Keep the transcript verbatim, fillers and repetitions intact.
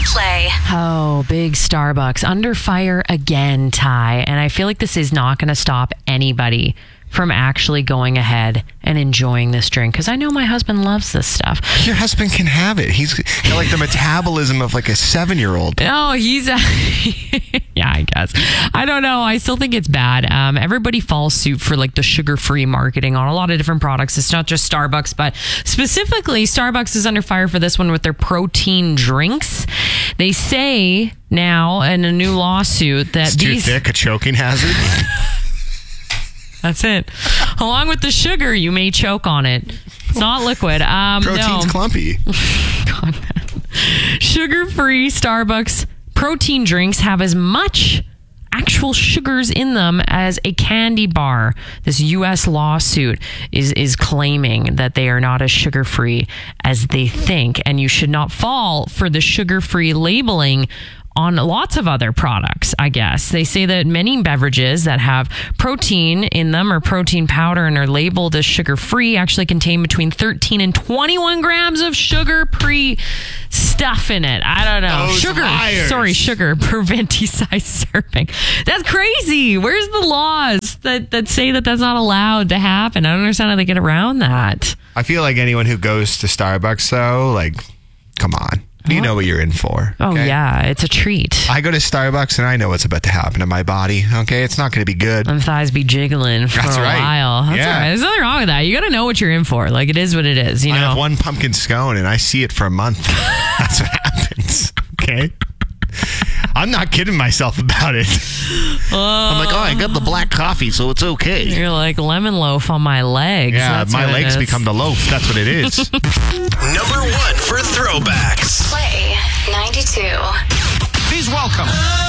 Clay. Oh, big Starbucks under fire again, Ty. And I feel like this is not going to stop anybody from actually going ahead and enjoying this drink, because I know my husband loves this stuff. Your husband can have it. He's got like the metabolism of like a seven-year-old. No, he's uh, yeah, I guess. I don't know. I still think it's bad. Um, everybody falls suit for like the sugar-free marketing on a lot of different products. It's not just Starbucks, but specifically Starbucks is under fire for this one with their protein drinks. They say now in a new lawsuit that it's these too thick, a choking hazard. That's it. Along with the sugar, you may choke on it. It's not liquid. Um, Protein's no. clumpy. God, sugar-free Starbucks protein drinks have as much actual sugars in them as a candy bar. This U S lawsuit is is claiming that they are not as sugar-free as they think, and you should not fall for the sugar-free labeling on lots of other products, I guess. They say that many beverages that have protein in them or protein powder and are labeled as sugar-free actually contain between thirteen and twenty-one grams of sugar-free stuff in it. I don't know. Those sugar. liars. Sorry, sugar per venti size serving. That's crazy. Where's the laws that, that say that that's not allowed to happen? I don't understand how they get around that. I feel like anyone who goes to Starbucks, though, like, come on. You know what you're in for. Oh, okay? yeah. It's a treat. I go to Starbucks and I know what's about to happen to my body. Okay, it's not going to be good. Them thighs be jiggling for That's a right. while. That's Yeah. all right. There's nothing wrong with that. You got to know what you're in for. Like, it is what it is. You I know. have one pumpkin scone and I see it for a month. That's what happens. Okay. I'm not kidding myself about it. Oh, I'm like, oh, I got the black coffee, so it's okay. you're like lemon loaf on my legs. Yeah, That's my what it legs is. become the loaf. That's what it is. Number one for throwbacks. Play ninety-two. Please welcome